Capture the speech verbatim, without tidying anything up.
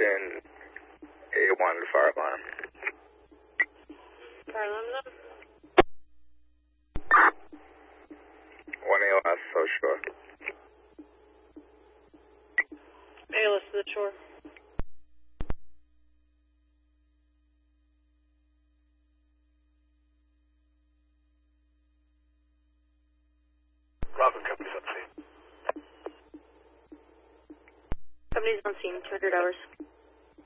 Houston, A one fire alarm. Fire alarm up. one A L S, so sure. A L S to the shore. Robin, company's on scene. Company's on scene, two hundred hours.